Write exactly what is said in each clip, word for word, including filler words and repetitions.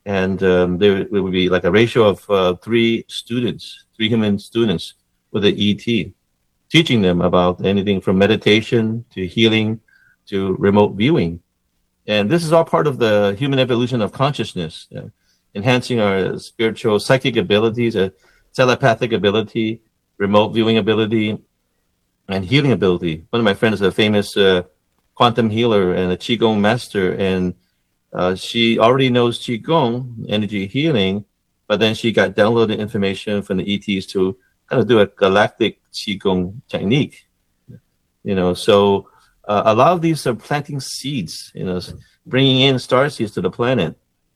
And um, there, there would be like a ratio of uh, three students, three human students with an E T, teaching them about anything from meditation to healing to remote viewing. And this is all part of the human evolution of consciousness, uh, enhancing our spiritual psychic abilities, uh, telepathic ability, remote viewing ability, and healing ability. One of my friends is a famous uh, quantum healer and a Qigong master, and uh, she already knows Qigong, energy healing, but then she got downloaded information from the E Ts to kind of do a galactic Qigong technique. You know, so uh, a lot of these are planting seeds, you know, bringing in star seeds to the planet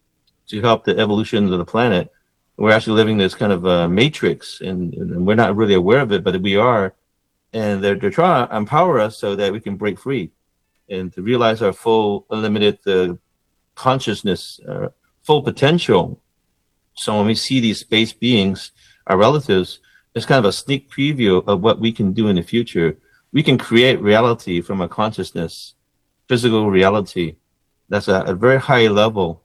to help the evolution of the planet. We're actually living this kind of uh, matrix, and, and we're not really aware of it, but we are. And they're, they're trying to empower us so that we can break free and to realize our full, unlimited uh, consciousness, uh, full potential. So when we see these space beings, our relatives, it's kind of a sneak preview of what we can do in the future. We can create reality from a consciousness, physical reality. That's a, a very high level.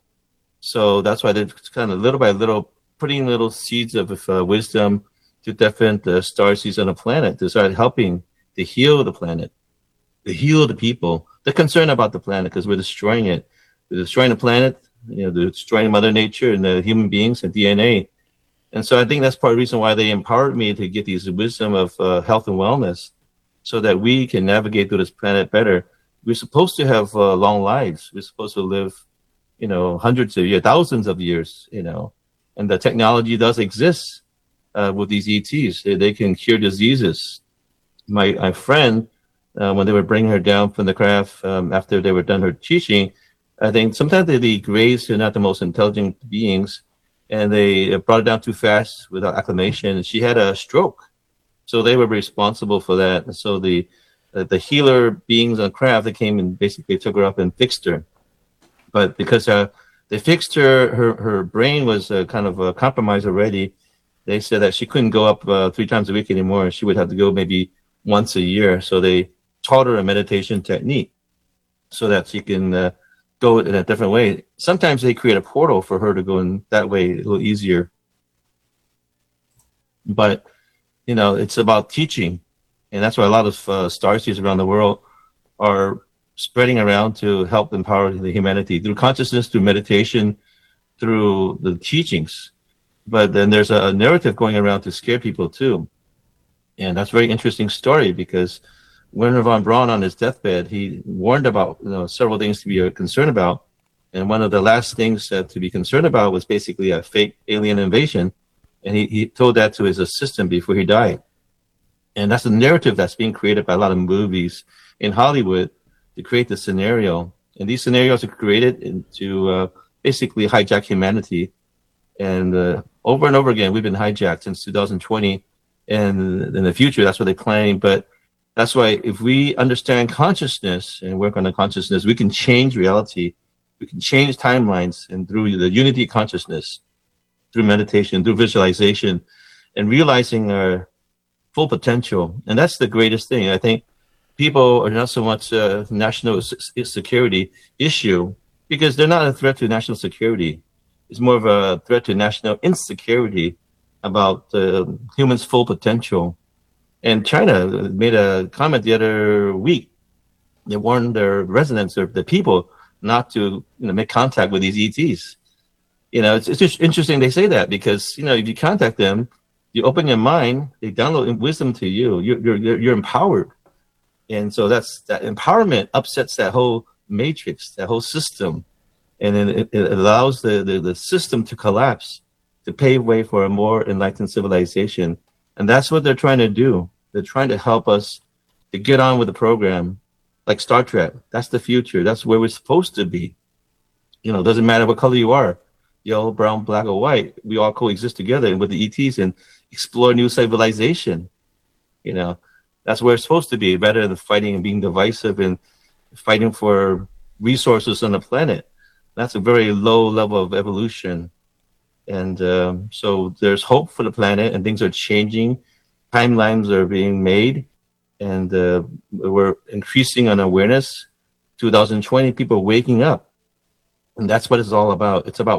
So that's why they're kind of little by little putting little seeds of uh, wisdom to different uh, star seeds on the planet to start helping to heal the planet, to heal the people. They're concerned about the planet because we're destroying it. We're destroying the planet, you know, they're destroying Mother Nature and the human beings and D N A. And so I think that's part of the reason why they empowered me to get these wisdom of uh, health and wellness so that we can navigate through this planet better. We're supposed to have uh, long lives. We're supposed to live, you know, hundreds of years, thousands of years, you know, and the technology does exist uh, with these E Ts. They, they can cure diseases. My, my friend, uh, when they were bringing her down from the craft um, after they were done her teaching, I think sometimes they, the grays are not the most intelligent beings, and they brought it down too fast without acclimation, and she had a stroke. So they were responsible for that. And so the uh, the healer beings on craft, they came and basically took her up and fixed her. But because uh, they fixed her, her, her brain was uh, kind of uh, compromised already. They said that she couldn't go up uh, three times a week anymore. She would have to go maybe once a year. So they taught her a meditation technique so that she can uh, go in a different way. Sometimes they create a portal for her to go in that way a little easier. But, you know, it's about teaching. And that's why a lot of uh, starseeds around the world are spreading around to help empower the humanity through consciousness, through meditation, through the teachings. But then there's a narrative going around to scare people too. And that's a very interesting story because Wernher von Braun on his deathbed, he warned about you know, several things to be concerned about. And one of the last things uh, to be concerned about was basically a fake alien invasion. And he, he told that to his assistant before he died. And that's a narrative that's being created by a lot of movies in Hollywood to create the scenario. And these scenarios are created in, to uh, basically hijack humanity. And uh, over and over again, we've been hijacked since two thousand twenty. And in the future, that's what they're planning. But that's why if we understand consciousness and work on the consciousness, we can change reality. We can change timelines. And through the unity consciousness, through meditation, through visualization, and realizing our full potential. And that's the greatest thing. I think people are not so much a national security issue because they're not a threat to national security. It's more of a threat to national insecurity about uh, humans' full potential. And China made a comment the other week. They warned their residents or the people not to you know, make contact with these E Ts. You know, it's, it's just interesting they say that because, you know, if you contact them, you open your mind, they download wisdom to you. You're, you're, you're empowered. And so that's that empowerment upsets that whole matrix, that whole system. And then it, it allows the, the, the system to collapse, to pave way for a more enlightened civilization. And that's what they're trying to do. They're trying to help us to get on with the program, like Star Trek. That's the future. That's where we're supposed to be. You know, it doesn't matter what color you are, yellow, brown, black, or white. We all coexist together with the E Ts and explore new civilization. You know, that's where it's supposed to be, rather than fighting and being divisive and fighting for resources on the planet. That's a very low level of evolution. And um, so there's hope for the planet and things are changing. Timelines are being made and uh, we're increasing on awareness. two thousand twenty, people are waking up. And that's what it's all about. It's about